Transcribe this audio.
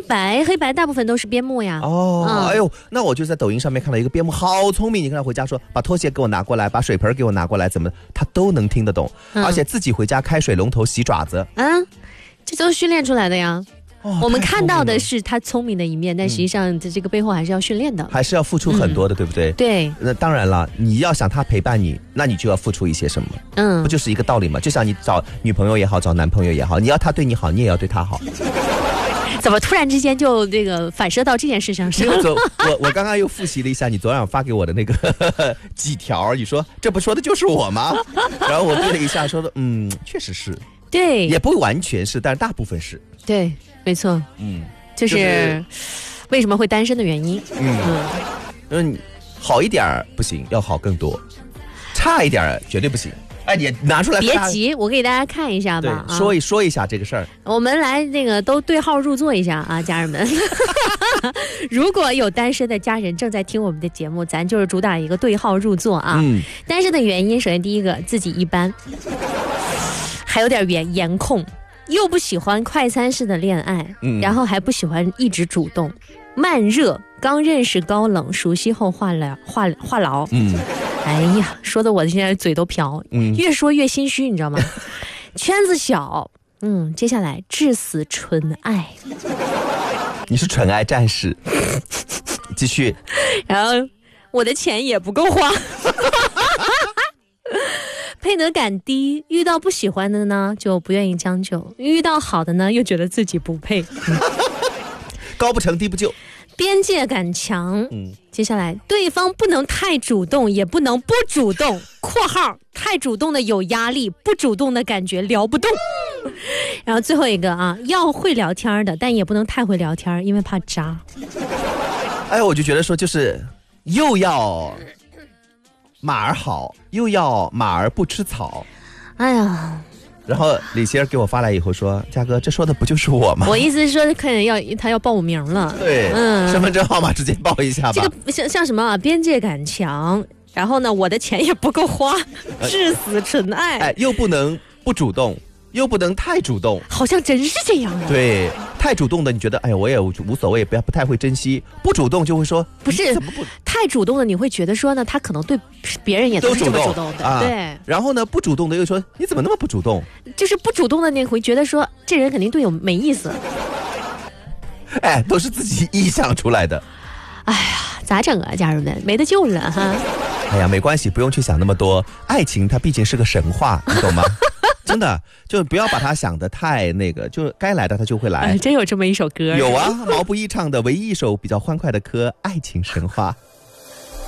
黑白大部分都是边牧呀。 哎呦，那我就在抖音上面看到一个边牧好聪明，你跟他回家说把拖鞋给我拿过来，把水盆给我拿过来，怎么他都能听得懂，而且自己回家开水龙头洗爪子。 这都是训练出来的呀。我们看到的是他聪明的一面，但实际上这个背后还是要训练的， 还是要付出很多的，对不对？ 对。 那当然了，你要想他陪伴你，那你就要付出一些什么，不就是一个道理吗？就像你找女朋友也好，找男朋友也好，你要他对你好，你也要对他好。 怎么突然之间就这个反射到这件事上上？ 我刚刚又复习了一下你昨晚发给我的那个几条，你说这不说的就是我吗？然后我对了一下，说的确实是， 对， 也不完全是，但是大部分是， 对，没错，就是为什么会单身的原因。好一点不行，要好更多，差一点绝对不行。哎，你拿出来， 别急，我给大家看一下吧。 说一下这个事儿。 我们来那个都对号入座一下啊，家人们。如果有单身的家人正在听我们的节目，咱就是主打一个对号入座啊。单身的原因，首先第一个自己一般，还有点颜控，又不喜欢快餐式的恋爱，然后还不喜欢一直主动，慢热，刚认识高冷，熟悉后话痨。哎呀，说的我现在嘴都瓢，越说越心虚，你知道吗？圈子小，接下来至死纯爱。 你是纯爱战士，继续。 然后我的钱也不够花。配得感低，遇到不喜欢的呢就不愿意将就，遇到好的呢又觉得自己不配。 高不成低不就。 边界感强，接下来对方不能太主动，也不能不主动（括号太主动的有压力，不主动的感觉聊不动）。然后最后一个啊，要会聊天的，但也不能太会聊天，因为怕渣。 哎，我就觉得说，就是又要马儿好，又要马儿不吃草。 哎呀。 然后李希儿给我发来以后说：“嘉哥，这说的不就是我吗？” 我意思是说，可能他要报我名了。 对，身份证号码直接报一下吧。 这个像什么啊？边界感强，然后呢，我的钱也不够花，至死纯爱。 哎，又不能不主动，又不能太主动， 好像真是这样的。 对，太主动的你觉得哎呀我也无所谓，不太会珍惜；不主动就会说不是，怎么不太主动的你会觉得说呢，他可能对别人也都是这么主动的啊。对， 然后呢不主动的又说你怎么那么不主动？ 就是不主动的你会觉得说这人肯定对我没意思。 哎，都是自己臆想出来的。 哎呀，咋整啊，家人们，没得救了哈。 哎呀，没关系，不用去想那么多，爱情它毕竟是个神话，你懂吗？真的，就不要把它想得太那个，就该来的它就会来。 真有这么一首歌？ 有啊，毛不易唱的唯一一首比较欢快的歌《爱情神话》。